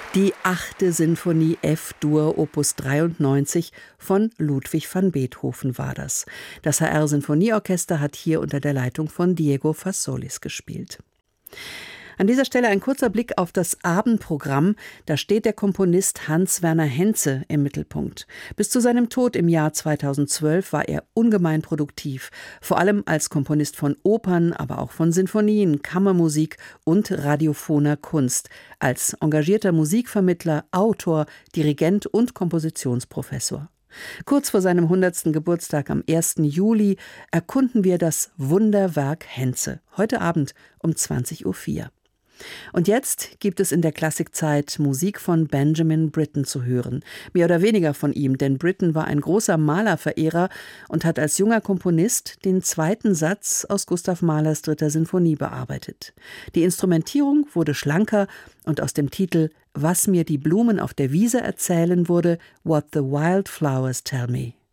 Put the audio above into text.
Die 8. Sinfonie F-Dur Opus 93 von Ludwig van Beethoven war das. Das HR-Sinfonieorchester hat hier unter der Leitung von Diego Fassolis gespielt. An dieser Stelle ein kurzer Blick auf das Abendprogramm. Da steht der Komponist Hans-Werner Henze im Mittelpunkt. Bis zu seinem Tod im Jahr 2012 war er ungemein produktiv. Vor allem als Komponist von Opern, aber auch von Sinfonien, Kammermusik und radiophoner Kunst. Als engagierter Musikvermittler, Autor, Dirigent und Kompositionsprofessor. Kurz vor seinem 100. Geburtstag am 1. Juli erkunden wir das Wunderwerk Henze. Heute Abend um 20:04 Uhr. Und jetzt gibt es in der Klassikzeit Musik von Benjamin Britten zu hören. Mehr oder weniger von ihm, denn Britten war ein großer Malerverehrer und hat als junger Komponist den 2. Satz aus Gustav Mahlers 3. Sinfonie bearbeitet. Die Instrumentierung wurde schlanker und aus dem Titel »Was mir die Blumen auf der Wiese erzählen« wurde »What the Wildflowers Tell Me«.